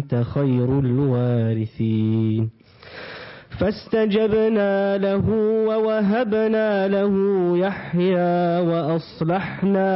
وأنت خير الوارثين فاستجبنا له ووهبنا له يحيى وأصلحنا